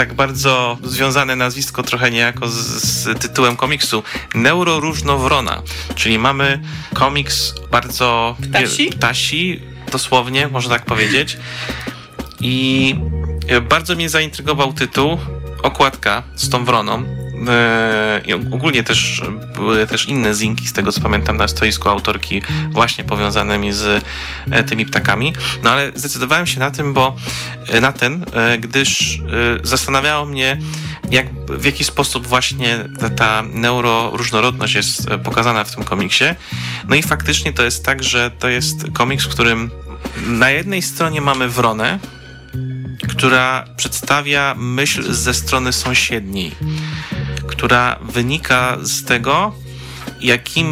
tak bardzo związane nazwisko trochę niejako z tytułem komiksu. Neuroróżnowrona, czyli mamy komiks bardzo... Ptasi, dosłownie, można tak powiedzieć. I bardzo mnie zaintrygował tytuł, okładka z tą wroną. I ogólnie też były też inne zinki, z tego co pamiętam, na stoisku autorki właśnie powiązanymi z tymi ptakami. No ale zdecydowałem się na ten, gdyż zastanawiało mnie, w jaki sposób właśnie ta neuroróżnorodność jest pokazana w tym komiksie. No i faktycznie to jest tak, że to jest komiks, w którym na jednej stronie mamy wronę, która przedstawia myśl ze strony sąsiedniej, która wynika z tego, jakie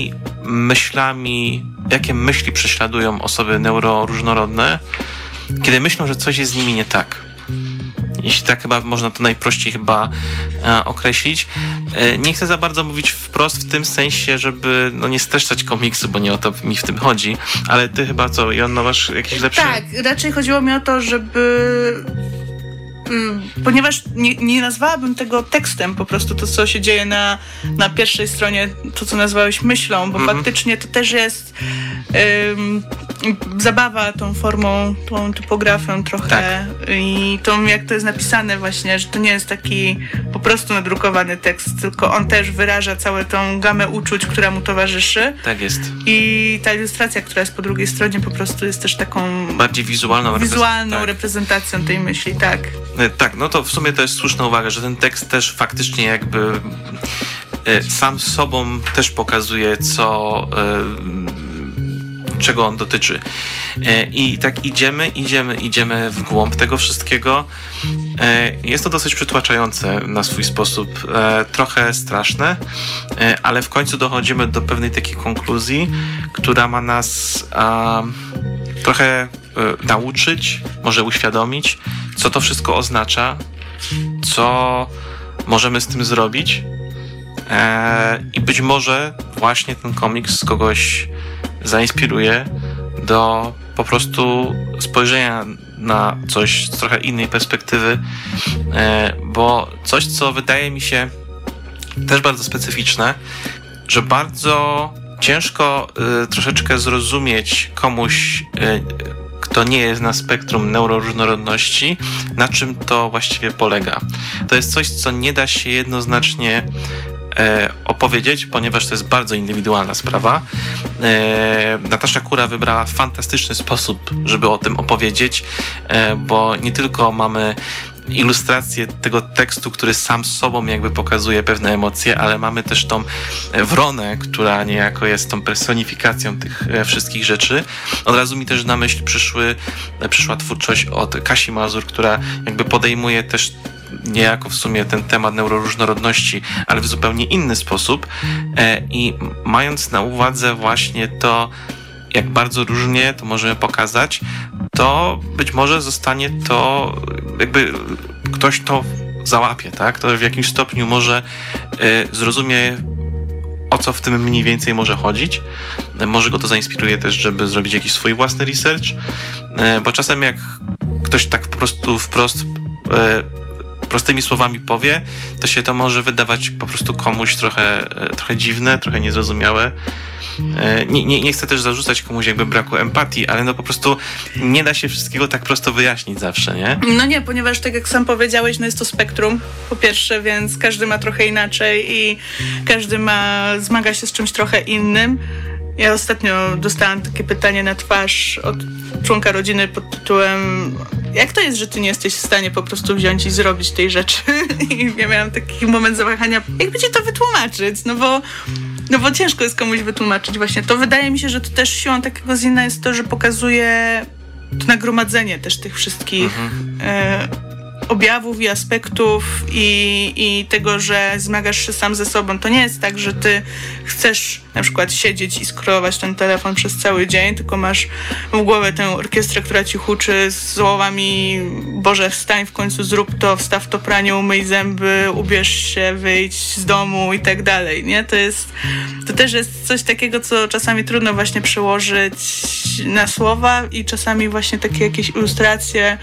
myśli prześladują osoby neuroróżnorodne, kiedy myślą, że coś jest z nimi nie tak. Jeśli tak chyba można to najprościej określić. Nie chcę za bardzo mówić wprost w tym sensie, żeby nie streszczać komiksu, bo nie o to mi w tym chodzi, ale ty chyba Joanno, masz jakieś lepsze... Tak, raczej chodziło mi o to, żeby... Ponieważ nie nazwałabym tego tekstem, po prostu to, co się dzieje na pierwszej stronie, to, co nazwałeś myślą, bo faktycznie to też jest zabawa tą formą, tą typografią trochę, tak. I tą, jak to jest napisane właśnie, że to nie jest taki po prostu nadrukowany tekst, tylko on też wyraża całą tą gamę uczuć, która mu towarzyszy. Tak jest. I ta ilustracja, która jest po drugiej stronie, po prostu jest też taką... bardziej wizualną reprezentacją tej myśli, tak. Tak, no to w sumie to jest słuszna uwaga, że ten tekst też faktycznie jakby sam sobą też pokazuje, czego on dotyczy. I tak idziemy w głąb tego wszystkiego. Jest to dosyć przytłaczające na swój sposób, trochę straszne, ale w końcu dochodzimy do pewnej takiej konkluzji, która ma nas trochę nauczyć, może uświadomić, co to wszystko oznacza, co możemy z tym zrobić. I być może właśnie ten komiks kogoś zainspiruje do po prostu spojrzenia na coś z trochę innej perspektywy, bo coś, co wydaje mi się też bardzo specyficzne, że bardzo ciężko troszeczkę zrozumieć komuś, kto nie jest na spektrum neuroróżnorodności, na czym to właściwie polega. To jest coś, co nie da się jednoznacznie opowiedzieć, ponieważ to jest bardzo indywidualna sprawa. Natasza Kura wybrała fantastyczny sposób, żeby o tym opowiedzieć, bo nie tylko mamy ilustrację tego tekstu, który sam z sobą jakby pokazuje pewne emocje, ale mamy też tą wronę, która niejako jest tą personifikacją tych wszystkich rzeczy. Od razu mi też na myśl przyszła twórczość od Kasi Mazur, która jakby podejmuje też niejako w sumie ten temat neuroróżnorodności, ale w zupełnie inny sposób, i mając na uwadze właśnie to, jak bardzo różnie to możemy pokazać, to być może zostanie to, jakby ktoś to załapie, tak? To w jakimś stopniu może zrozumie, o co w tym mniej więcej może chodzić. Może go to zainspiruje też, żeby zrobić jakiś swój własny research, bo czasem jak ktoś tak po prostu wprost prostymi słowami powie, to się to może wydawać po prostu komuś trochę dziwne, trochę niezrozumiałe. Nie chcę też zarzucać komuś jakby braku empatii, ale po prostu nie da się wszystkiego tak prosto wyjaśnić zawsze, nie? No nie, ponieważ tak jak sam powiedziałeś, jest to spektrum, po pierwsze, więc każdy ma trochę inaczej i każdy zmaga się z czymś trochę innym. Ja ostatnio dostałam takie pytanie na twarz od członka rodziny pod tytułem: jak to jest, że ty nie jesteś w stanie po prostu wziąć i zrobić tej rzeczy? I ja miałam taki moment zawahania, jakby ci to wytłumaczyć, no bo ciężko jest komuś wytłumaczyć właśnie to. Wydaje mi się, że to też siłą takiego zina jest to, że pokazuje to nagromadzenie też tych wszystkich objawów i aspektów i tego, że zmagasz się sam ze sobą. To nie jest tak, że ty chcesz na przykład siedzieć i scrollować ten telefon przez cały dzień, tylko masz w głowie tę orkiestrę, która ci huczy z słowami: Boże, wstań w końcu, zrób to, wstaw to pranie, umyj zęby, ubierz się, wyjdź z domu i tak dalej, nie? To też jest coś takiego, co czasami trudno właśnie przełożyć na słowa i czasami właśnie takie jakieś ilustracje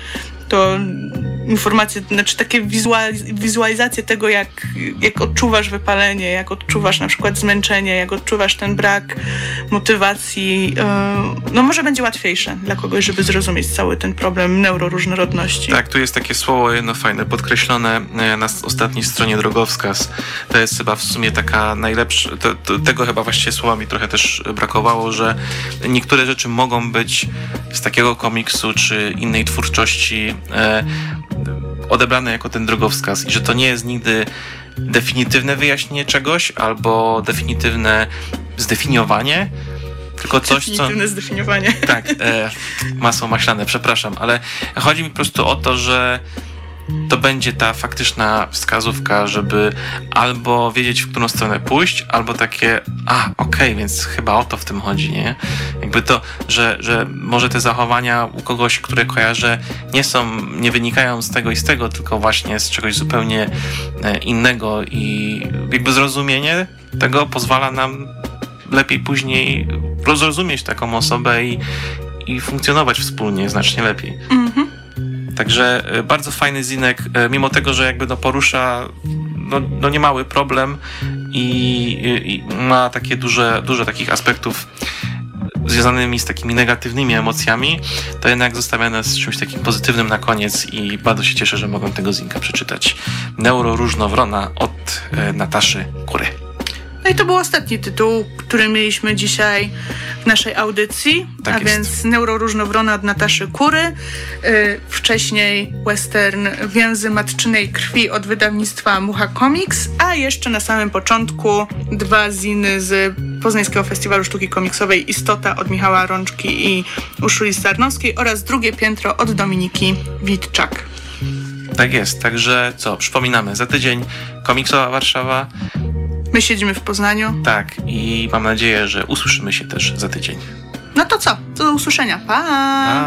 to informacje, znaczy takie wizualizacje tego, jak odczuwasz wypalenie, jak odczuwasz na przykład zmęczenie, jak odczuwasz ten brak motywacji, no może będzie łatwiejsze dla kogoś, żeby zrozumieć cały ten problem neuroróżnorodności. Tak, tu jest takie słowo jedno fajne, podkreślone na ostatniej stronie drogowskaz. To jest chyba w sumie taka najlepsza, tego chyba właściwie słowa mi trochę też brakowało, że niektóre rzeczy mogą być z takiego komiksu czy innej twórczości odebrane jako ten drogowskaz i że to nie jest nigdy definitywne wyjaśnienie czegoś albo definitywne zdefiniowanie, tylko coś, definitywne zdefiniowanie. Tak, masło maślane, przepraszam, ale chodzi mi po prostu o to, że to będzie ta faktyczna wskazówka, żeby albo wiedzieć, w którą stronę pójść, albo takie, okej, więc chyba o to w tym chodzi, nie? Jakby to, że może te zachowania u kogoś, które kojarzę, nie wynikają z tego i z tego, tylko właśnie z czegoś zupełnie innego i jakby zrozumienie tego pozwala nam lepiej później zrozumieć taką osobę i funkcjonować wspólnie znacznie lepiej. Także bardzo fajny zinek, mimo tego, że jakby porusza niemały problem i ma takie dużo takich aspektów związanymi z takimi negatywnymi emocjami, to jednak zostawia nas z czymś takim pozytywnym na koniec i bardzo się cieszę, że mogłem tego zinka przeczytać. Neuroróżnowrona od Nataszy Kury. No i to był ostatni tytuł, który mieliśmy dzisiaj w naszej audycji, tak jest. Więc Neuroróżnowrona od Nataszy Kury. Wcześniej western Więzy matczynej krwi od wydawnictwa Mucha Comics, a jeszcze na samym początku 2 ziny z Poznańskiego Festiwalu Sztuki Komiksowej Istota od Michała Rączki i Urszuli Sarnowskiej oraz Drugie piętro od Dominiki Witczak. Tak jest, także przypominamy, za tydzień Komiksowa Warszawa. My siedzimy w Poznaniu. Tak, i mam nadzieję, że usłyszymy się też za tydzień. No to co? Do usłyszenia. Pa!